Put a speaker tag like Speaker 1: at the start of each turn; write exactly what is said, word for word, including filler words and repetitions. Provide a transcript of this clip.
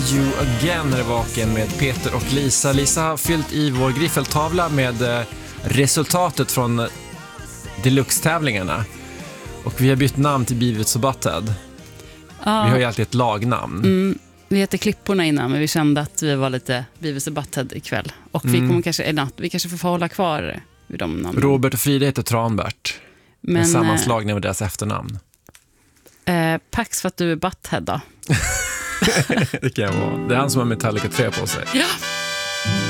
Speaker 1: You Again är vaken med Peter och Lisa. Lisa har fyllt i vår griffeltavla med eh, resultatet från deluxe-tävlingarna. Och vi har bytt namn till Beavis och Butthead. Ja. Vi har ju alltid ett lagnamn.
Speaker 2: Mm, vi heter Klipporna innan, men vi kände att vi var lite Beavis och Butthead ikväll. Och vi, mm. kommer kanske, eller, vi kanske får hålla kvar vid de namnen.
Speaker 1: Robert och Frida heter Tranbert. Men, en sammanslagning med deras efternamn.
Speaker 2: Eh, Pax för att du är Butthead då.
Speaker 1: Det kan jag vara. Det är han som har Metallica tre på sig.
Speaker 2: Ja.